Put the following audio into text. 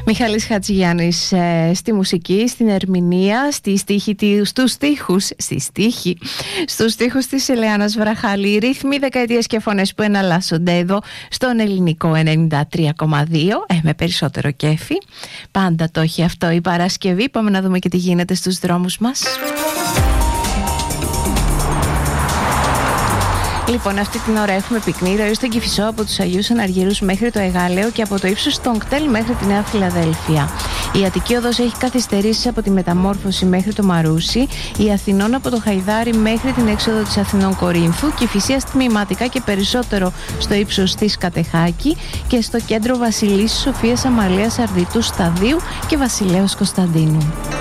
Μιχάλης Χατζηγιάννης στη μουσική, στην ερμηνεία, στους στίχους της Ελεάνας Βραχάλη. Ρύθμοι, δεκαετίες και φωνές που εναλλάσσονται εδώ στον ελληνικό 93,2 με περισσότερο κέφι. Πάντα το έχει αυτό η Παρασκευή. Πάμε να δούμε και τι γίνεται στους δρόμους μας. Λοιπόν, αυτή την ώρα έχουμε πυκνή ροή στον Κηφισό από τους Αγίους Αναργύρους μέχρι το Εγάλεο και από το ύψος των Κτέλ μέχρι τη Νέα Φιλαδέλφια. Η Αττική Οδός έχει καθυστερήσεις από τη Μεταμόρφωση μέχρι το Μαρούσι, η Αθηνών από το Χαϊδάρι μέχρι την έξοδο της Αθηνών Κορίνθου, Κηφισίας τμηματικά και περισσότερο στο ύψος της Κατεχάκη και στο κέντρο Βασιλής Σοφίας Αμαλίας Αρδιτού Σταδίου και Βασιλέως Κωνσταντίνου.